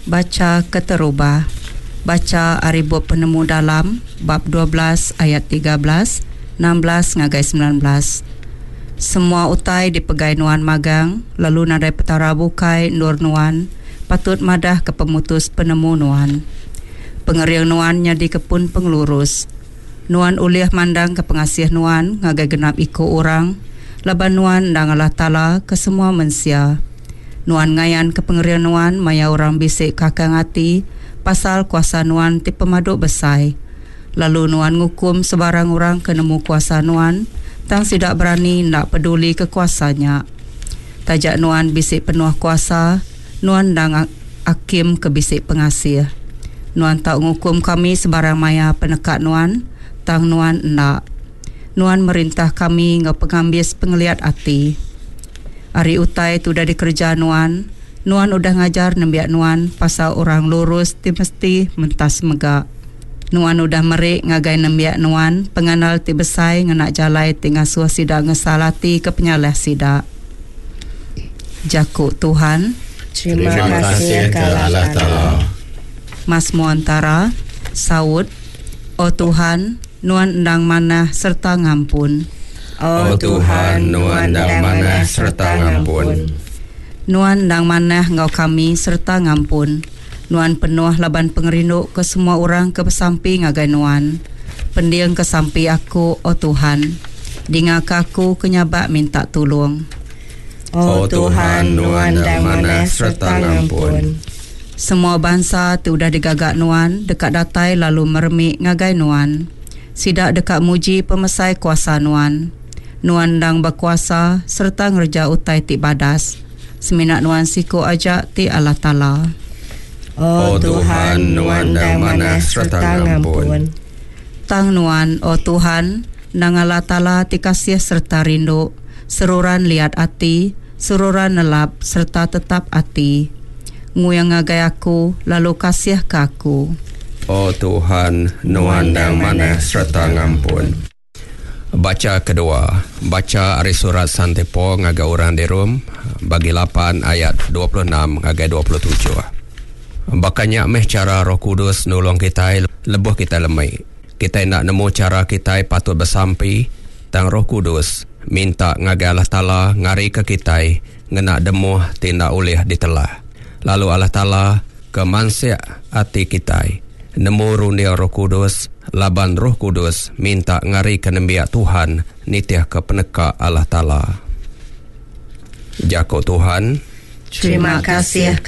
Baca keterubah. Baca Aribu Penemu Dalam bab 12 ayat 13, 16 ngagai 19. Semua utai dipegai nuan magang, lalu nadai petara bukai nur nuan, patut madah ke pemutus penemu nuan. Pengeriang nuan nyadi kepun pengelurus. Nuan uliah mandang ke pengasih nuan, ngagai genap iko orang, laban nuan dan Allah Ta'ala ke semua manusia. Nuan ngayan ke pengeriang nuan, maya orang bisik kakang hati, pasal kuasa nuan ti pemaduk besai. Lalu nuan ngukum sebarang orang ke nemu kuasa nuan, tang sidak berani nak peduli ke kuasanya. Tajak nuan bisik penuh kuasa, nuan dang hakim ke bisik pengasih. Nuan tak ngukum kami sebarang maya penekat nuan, tang nuan endak. Nuan merintah kami ngau pengambis pengeliat hati. Hari utai tu dah dikerja nuan udah ngajar nembiak nuan pasal orang lurus ti mesti mentas megak. Nuan udah merik ngagai nembiak nuan penganal ti besai ngenak jalai ti ngasuh sida ngesalati ke penyaleh sida. Jakuk Tuhan. Terima kasih ke Allah Ta'ala. Mas Muantara saud, O Tuhan, nuan endang manah serta ngampun. O Tuhan, nuan endang manah serta ngampun. Nuan ndang manah ngau kami serta ngampun. Nuan penuh laban pengerinduk ke semua orang ke pesampi ngagai nuan. Pendiang ke sampi aku, O Tuhan. Dingak aku kenyabak minta tolong. O Tuhan, nuan ndang manah serta ngampun. Semua bangsa tu dah digagak nuan, dekat datai lalu meremik ngagai nuan. Sidak dekat muji pemesai kuasa nuan. Nuan ndang berkuasa serta ngerja utai ti badas. Seminak nuan siku ajak ti Allah Ta'ala. O Tuhan, nuan ndang manah serta ngampun. Tang nuan, O Tuhan, nang Allah Ta'ala ti kasih serta rindu, seruran liat hati, seruran nelap serta tetap hati. Nguyang ngagai aku, lalu kasih ke aku. O Tuhan, nuan ndang manah serta ngampun. Baca kedua. Baca ari surat Santepo ngagai orang di rum bagi 8 ayat 26 ngagai 27. Bakanya meh cara Roh Kudus nulung kita lebuh kita lemai. Kita nak nemu cara kita patut bersampi tang Roh Kudus minta ngagai Allah Ta'ala ngari ke kita ngena demuh tindak ulih ditelah. Lalu Allah Ta'ala ke mansiak hati kita nemu runia Roh Kudus, laban Roh Kudus minta ngari ke nembiak Tuhan nitiah ke peneka Allah Ta'ala. Jakuk Tuhan. Terima kasih